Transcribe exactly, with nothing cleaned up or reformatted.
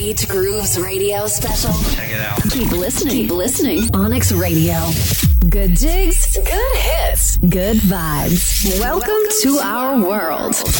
Beach Grooves radio special. Check it out. Keep listening. Keep listening. Onyx Radio. Good jigs. Good hits. Good vibes. Welcome, Welcome to, to our world.